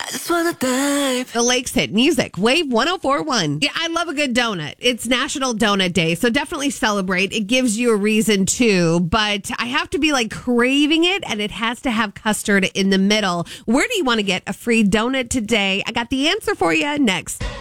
just wanna dive. The Lakes Hit Music, Wave 104.1. Yeah, I love a good donut. It's National Donut Day, so definitely celebrate. It gives you a reason to, but I have to be like craving it, and it has to have custard in the middle. Where do you want to get a free donut today? I got the answer for you next.